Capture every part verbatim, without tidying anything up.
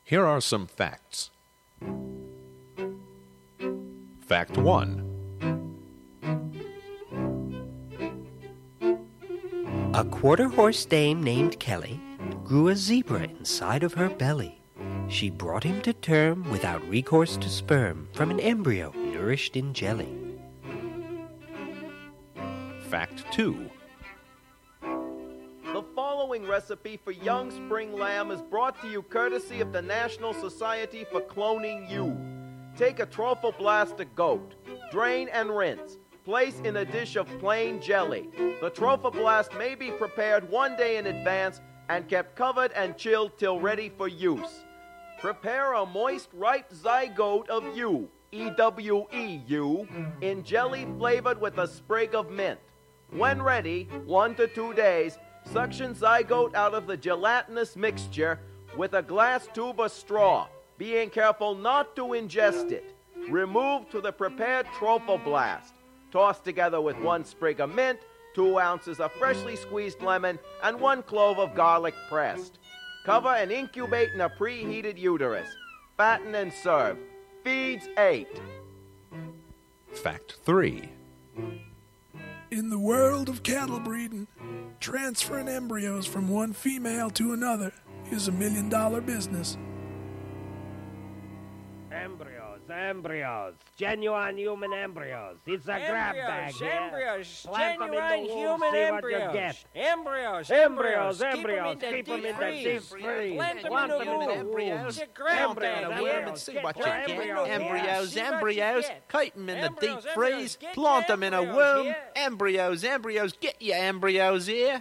Here are some facts. Fact one. A quarter-horse dame named Kelly grew a zebra inside of her belly. She brought him to term without recourse to sperm from an embryo nourished in jelly. Fact two. The following recipe for young spring lamb is brought to you courtesy of the National Society for Cloning You. Take a Trophoblast goat, drain and rinse. Place in a dish of plain jelly. The Trophoblast may be prepared one day in advance and kept covered and chilled till ready for use. Prepare a moist, ripe zygote of yew, E W E U, in jelly flavored with a sprig of mint. When ready, one to two days, suction zygote out of the gelatinous mixture with a glass tube or straw, being careful not to ingest it. Remove to the prepared Trophoblast. Toss together with one sprig of mint, two ounces of freshly squeezed lemon, and one clove of garlic pressed. Cover and incubate in a preheated uterus. Fatten and serve. Feeds eight. Fact three. In the world of cattle breeding, transferring embryos from one female to another is a million-dollar business. Embryos, embryos, genuine human embryos. It's a embryos, grab bag here. Embryos, Plant them in the genuine womb, human see embryos. what you get. Embryos, Embryos, embryos, embryos, keep them in the deep freeze. Plant them Plant in them the in the womb. embryos. It's a grab Embryos, bag embryos, here. and see Get what you plant get. them in the Embryos, See what you embryos, get. keep them in the Embryos, deep embryos, freeze, get plant your them in a embryos womb. here. Embryos, embryos, get your embryos here.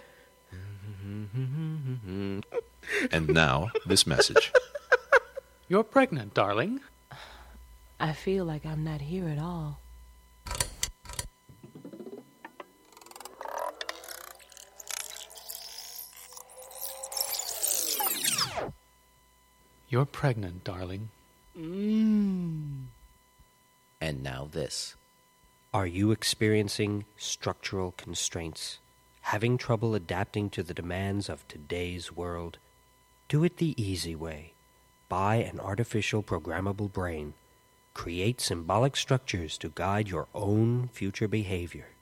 And now, this message. You're pregnant, darling. I feel like I'm not here at all. You're pregnant, darling. Mm. And now this. Are you experiencing structural constraints? Having trouble adapting to the demands of today's world? Do it the easy way. Buy an artificial programmable brain. Create symbolic structures to guide your own future behavior.